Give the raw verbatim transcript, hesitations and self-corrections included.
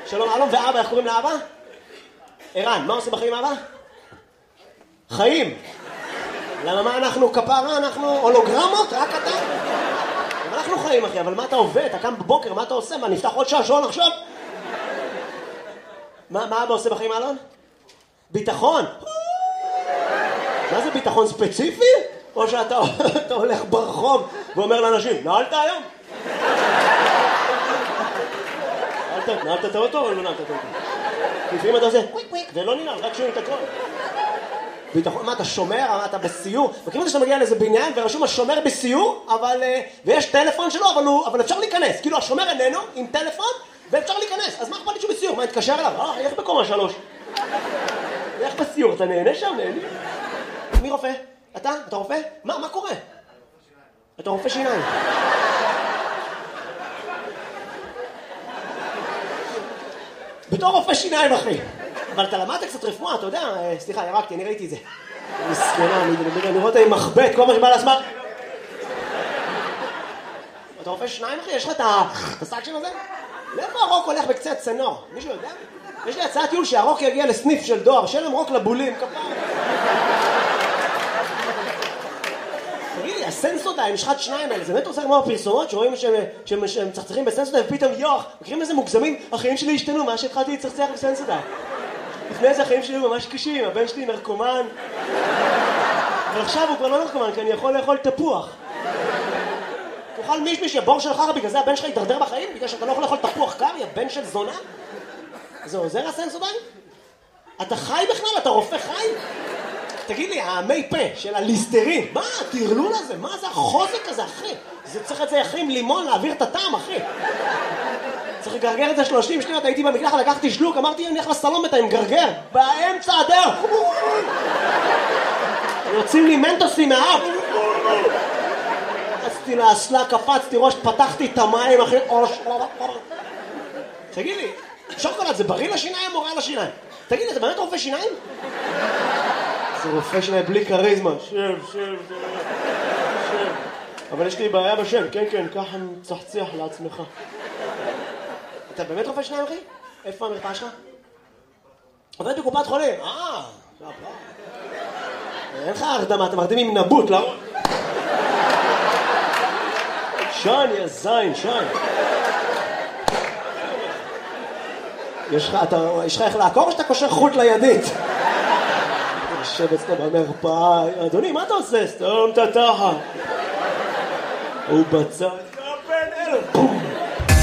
שלום אלון, ואבא, איך קוראים לאבא? ערן, מה עושה בחיים אבא? חיים. למה מה אנחנו כפרה, אנחנו הולוגרמות, רק אתה? אבל אנחנו חיים אחי, אבל מה אתה עובד? אתה קם בבוקר, מה אתה עושה? מה, נפתח עוד שעשון עכשיו? מה, מה אבא עושה בחיים אלון? ביטחון. מה זה ביטחון ספציפי? או שאתה אתה הולך ברחוב ואומר לאנשים, נעלת היום? נעלת, נעלת את האוטו או לא נעלת את האוטו? לפעמים אתה עושה קוויק קוויק ולא ננעל, רק שומעים את הכל. ביטחון, מה אתה שומר, מה אתה בסיור? וכאילו שאתה מגיע לאיזה בניין ורשום השומר בסיור, אבל, ויש טלפון שלו, אבל, הוא, אבל אפשר להיכנס. כאילו השומר איננו עם טלפון ואפשר להיכנס. אז מה אכפת לי שהוא בסיור? מה, נתקשר אליו? אה, איך בקומה שלוש? איך בסיור? אתה נהנה שם? נהנה? מי רופא? אתה? אתה רופא? מה? מה קורה? אתה רופא שיניים. בתור רופא שיניים, אחי. אבל אתה למדת קצת רפואה, אתה יודע, סליחה, ירקתי, אני ראיתי את זה. מסכנה, אני רואה אותה עם מחבט, כל מה שבא לעצמה. אתה רופא שיניים, אחי? יש לך את הסאקשן הזה? לאיפה הרוק הולך בקצה הצנור? מישהו יודע? יש לי הצעת טיול שהרוק יגיע לסניף של דואר, שלם רוק לבולים, כפר. תגיד לי, הסנסודיים, משחת שניים האלה, זה באמת עושה כמו הפרסומות שרואים שהם מצחצחים בסנסודיים ופתאום יוח, מכירים איזה מוגזמים, החיים שלי השתנו, מה שהתחלתי לצחצח בסנסודיים. לפני זה החיים שלי ממש קשים, הבן שלי נרקומן, אבל עכשיו הוא כבר לא נרקומן, כי אני יכול לאכול תפוח. תאכל מישמיש, הבור שלך, בגלל זה הבן שלך ידרדר בחיים, בגלל שאתה לא יכול לאכול תפוח קר, יא בן של זונה? זה עוזר הסנסודיים? אתה חי בכלל? אתה רופא חי? תגיד לי, המי פה של הליסטרין, מה הטרלול הזה? מה זה החוזק הזה, אחי? זה צריך את זה אחי עם לימון להעביר את הטעם, אחי. צריך לגרגר את זה שלושים שניות, הייתי במקלחת, לקחתי שלוק, אמרתי, אני הולך לסלון בתה עם גרגר, באמצע הדרך. יוצאים לי מנטוסים מהאף. קפצתי לאסלה, קפצתי ראש, פתחתי את המים, אחי. תגיד לי, שוקולד זה בריא לשיניים או רע לשיניים? תגיד לי, אתה באמת רופא שיניים? זה רופא שיניים בלי קריזמה. שב, שב, שב, שב. אבל יש לי בעיה בשם, כן, כן, ככה צחצח לעצמך. אתה באמת רופא שיניים, אחי? איפה המרפאה שלך? עובד בקופת חולים. אה, אין לך הרדמה, אתה מרדים עם נבוט, לא? שן, יא זין, שן. יש לך, אתה, יש לך איך לעקור או שאתה קושר חוט לידית? יושב אצלו במרפאה, אדוני, מה אתה עושה? סתום את התחת. הוא בצד.